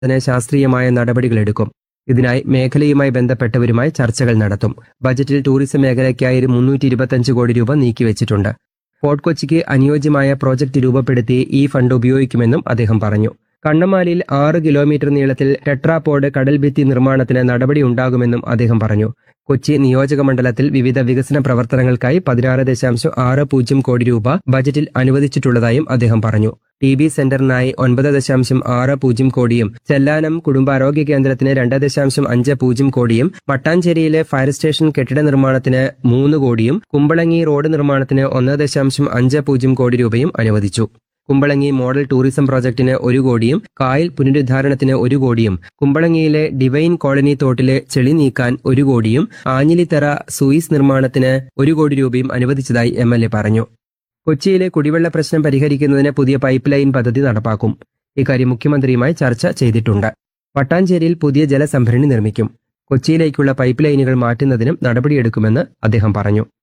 അതിന് ശാസ്ത്രീയമായ നടപടികളെടുക്കും. ഇതിനായി മേഖലയുമായി ബന്ധപ്പെട്ടവരുമായി ചർച്ചകൾ നടത്തും. ബജറ്റിൽ ടൂറിസം മേഖലയ്ക്കായി 325 കോടി രൂപ നീക്കിവച്ചിട്ടുണ്ട്. ഫോർട്ട് കൊച്ചിക്ക് അനുയോജ്യമായ പ്രോജക്റ്റ് രൂപപ്പെടുത്തി ഈ ഫണ്ട് ഉപയോഗിക്കുമെന്നും അദ്ദേഹം പറഞ്ഞു. കണ്ണമാലിയിൽ 6 കിലോമീറ്റർ നീളത്തിൽ ടെട്രാപോഡ് കടൽഭിത്തി നിർമ്മാണത്തിന് നടപടിയുണ്ടാകുമെന്നും അദ്ദേഹം പറഞ്ഞു. കൊച്ചി നിയോജകമണ്ഡലത്തിൽ വിവിധ വികസന പ്രവർത്തനങ്ങൾക്കായി 16.60 കോടി രൂപ ബജറ്റിൽ അനുവദിച്ചിട്ടുള്ളതായും അദ്ദേഹം പറഞ്ഞു. TB സെന്ററിനായി 9.60 കോടിയും ചെല്ലാനം കുടുംബാരോഗ്യ കേന്ദ്രത്തിന് 2.50 കോടിയും മട്ടാഞ്ചേരിയിലെ ഫയർ സ്റ്റേഷൻ കെട്ടിട നിർമ്മാണത്തിന് 3 കോടിയും കുമ്പളങ്ങി റോഡ് നിർമ്മാണത്തിന് 1.50 കോടി രൂപയും അനുവദിച്ചു. കുമ്പളങ്ങി മോഡൽ ടൂറിസം പ്രോജക്ടിന് 1 കോടിയും കായൽ പുനരുദ്ധാരണത്തിന് 1 കോടിയും കുമ്പളങ്ങിയിലെ ഡിവൈൻ കോളനി തോട്ടിലെ ചെളി നീക്കാൻ 1 കോടിയും ആഞ്ഞിലിത്തറ സൂയിസ് നിർമ്മാണത്തിന് 1 കോടി രൂപയും അനുവദിച്ചതായി MLA പറഞ്ഞു. കൊച്ചിയിലെ കുടിവെള്ള പ്രശ്നം പരിഹരിക്കുന്നതിന് പുതിയ പൈപ്പ് ലൈൻ പദ്ധതി നടപ്പാക്കും. ഇക്കാര്യം മുഖ്യമന്ത്രിയുമായി ചർച്ച ചെയ്തിട്ടുണ്ട്. മട്ടാഞ്ചേരിയിൽ പുതിയ ജലസംഭരണി നിർമ്മിക്കും. കൊച്ചിയിലേക്കുള്ള പൈപ്പ് ലൈനുകൾ മാറ്റുന്നതിനും നടപടിയെടുക്കുമെന്ന് അദ്ദേഹം പറഞ്ഞു.